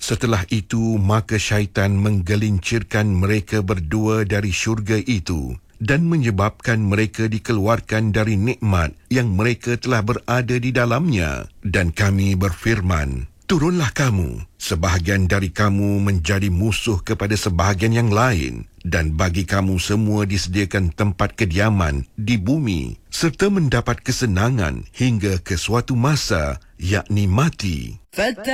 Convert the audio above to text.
Setelah itu, maka syaitan menggelincirkan mereka berdua dari syurga itu dan menyebabkan mereka dikeluarkan dari nikmat yang mereka telah berada di dalamnya. Dan kami berfirman, turunlah kamu, sebahagian dari kamu menjadi musuh kepada sebahagian yang lain, dan bagi kamu semua disediakan tempat kediaman di bumi, serta mendapat kesenangan hingga ke suatu masa, yakni mati.